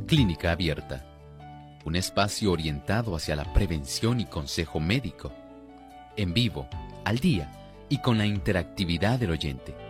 Clínica Abierta, un espacio orientado hacia la prevención y consejo médico, en vivo, al día y con la interactividad del oyente.